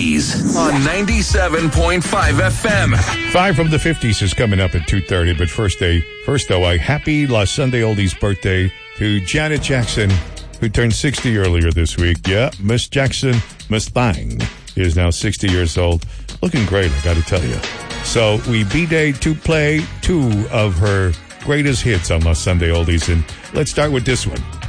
On 97.5 FM. 5 from the 50s is coming up at 2:30, but first though, a happy La Sunday Oldies birthday to Janet Jackson, who turned 60 earlier this week. Yeah, Miss Jackson Mustang is now 60 years old. Looking great, I gotta tell you. So we B-Day to play 2 of her greatest hits on La Sunday Oldies, and let's start with this one.